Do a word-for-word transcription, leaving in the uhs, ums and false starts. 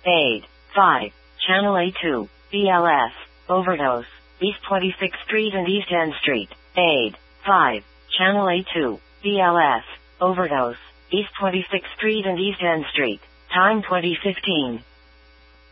Aid. five. Channel A two. B L S. Overdose. East twenty-sixth Street and East End Street. Aid. five. Channel A two. B L S. Overdose. East twenty-sixth Street and East End Street. Time twenty fifteen.